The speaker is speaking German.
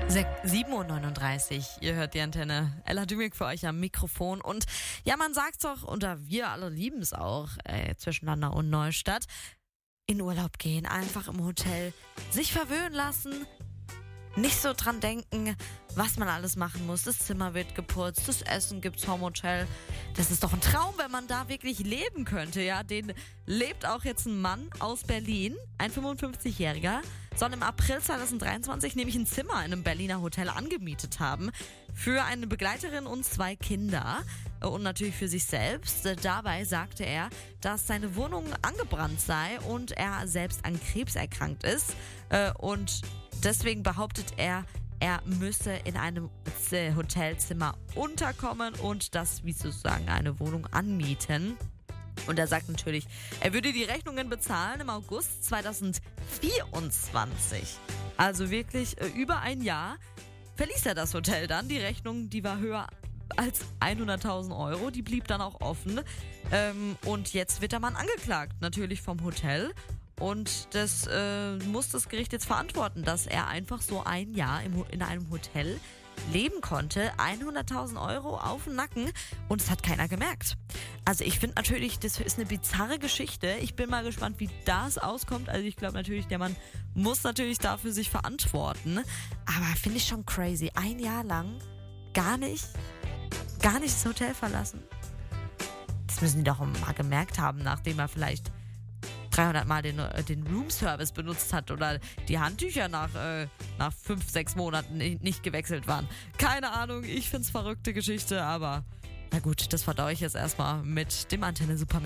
7:39 Uhr, ihr hört die Antenne. Ella Dümig für euch am Mikrofon. Und ja, man sagt's doch, und wir alle lieben es auch, zwischen Landau und Neustadt, in Urlaub gehen, einfach im Hotel, sich verwöhnen lassen, nicht so dran denken, was man alles machen muss. Das Zimmer wird geputzt, das Essen gibt's vom Hotel. Das ist doch ein Traum, wenn man da wirklich leben könnte, ja. Den lebt auch jetzt ein Mann aus Berlin, ein 55-Jähriger, soll im April 2023 nämlich ein Zimmer in einem Berliner Hotel angemietet haben für eine Begleiterin und 2 Kinder und natürlich für sich selbst. Dabei sagte er, dass seine Wohnung angebrannt sei und er selbst an Krebs erkrankt ist und deswegen behauptet er, er müsse in einem Hotelzimmer unterkommen und das wie sozusagen eine Wohnung anmieten. Und er sagt natürlich, er würde die Rechnungen bezahlen im August 2024. Also wirklich über ein Jahr verließ er das Hotel dann. Die Rechnung, die war höher als 100.000 Euro. Die blieb dann auch offen. Und jetzt wird der Mann angeklagt, natürlich vom Hotel. Und das muss das Gericht jetzt verantworten, dass er einfach so ein Jahr in einem Hotel leben konnte. 100.000 Euro auf den Nacken und es hat keiner gemerkt. Also ich finde natürlich, das ist eine bizarre Geschichte. Ich bin mal gespannt, wie das auskommt. Also ich glaube natürlich, der Mann muss natürlich dafür sich verantworten. Aber finde ich schon crazy. Ein Jahr lang gar nicht das Hotel verlassen. Das müssen die doch mal gemerkt haben, nachdem er vielleicht 300 Mal den Roomservice benutzt hat oder die Handtücher nach 5-6 Monaten nicht gewechselt waren. Keine Ahnung, ich find's verrückte Geschichte, aber na gut, das verdaue ich jetzt erstmal mit dem Antenne Super